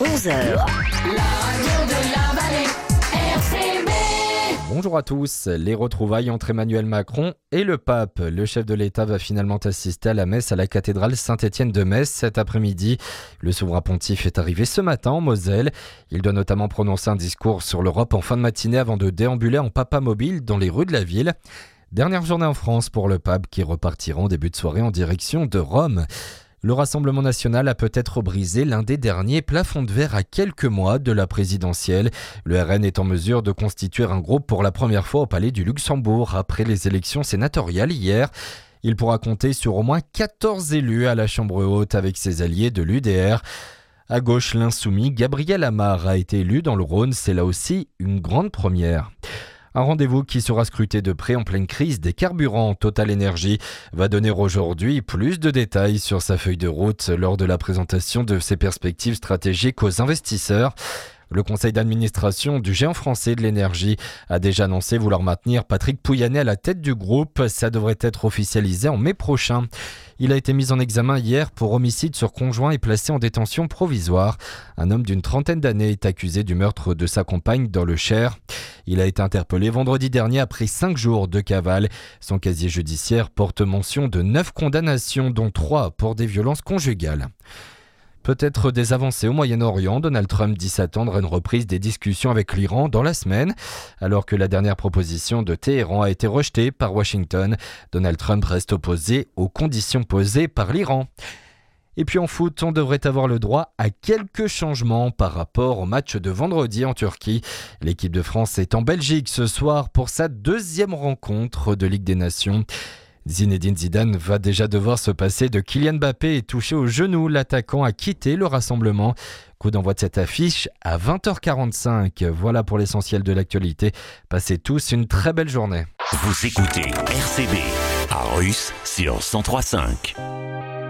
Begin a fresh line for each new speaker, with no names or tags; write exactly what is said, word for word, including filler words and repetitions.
onze heures.
La radio de la vallée, R C B.
Bonjour à tous. Les retrouvailles entre Emmanuel Macron et le pape. Le chef de l'État va finalement assister à la messe à la cathédrale Saint-Étienne de Metz cet après-midi. Le souverain pontife est arrivé ce matin en Moselle. Il doit notamment prononcer un discours sur l'Europe en fin de matinée avant de déambuler en papa mobile dans les rues de la ville. Dernière journée en France pour le pape qui repartira en début de soirée en direction de Rome. Le Rassemblement national a peut-être brisé l'un des derniers plafonds de verre à quelques mois de la présidentielle. Le R N est en mesure de constituer un groupe pour la première fois au Palais du Luxembourg après les élections sénatoriales hier. Il pourra compter sur au moins quatorze élus à la Chambre haute avec ses alliés de l'U D R. À gauche, l'insoumis Gabriel Amar a été élu dans le Rhône. C'est là aussi une grande première. Un rendez-vous qui sera scruté de près en pleine crise des carburants. Total Energy va donner aujourd'hui plus de détails sur sa feuille de route lors de la présentation de ses perspectives stratégiques aux investisseurs. Le conseil d'administration du géant français de l'énergie a déjà annoncé vouloir maintenir Patrick Pouyanné à la tête du groupe. Ça devrait être officialisé en mai prochain. Il a été mis en examen hier pour homicide sur conjoint et placé en détention provisoire. Un homme d'une trentaine d'années est accusé du meurtre de sa compagne dans le Cher. Il a été interpellé vendredi dernier après cinq jours de cavale. Son casier judiciaire porte mention de neuf condamnations, dont trois pour des violences conjugales. Peut-être des avancées au Moyen-Orient. Donald Trump dit s'attendre à une reprise des discussions avec l'Iran dans la semaine. Alors que la dernière proposition de Téhéran a été rejetée par Washington, Donald Trump reste opposé aux conditions posées par l'Iran. Et puis en foot, on devrait avoir le droit à quelques changements par rapport au match de vendredi en Turquie. L'équipe de France est en Belgique ce soir pour sa deuxième rencontre de Ligue des Nations. Zinedine Zidane va déjà devoir se passer de Kylian Mbappé et touché au genou. L'attaquant a quitté le rassemblement. Coup d'envoi de cette affiche à vingt heures quarante-cinq. Voilà pour l'essentiel de l'actualité. Passez tous une très belle journée.
Vous écoutez R C B à Russe sur cent trois virgule cinq.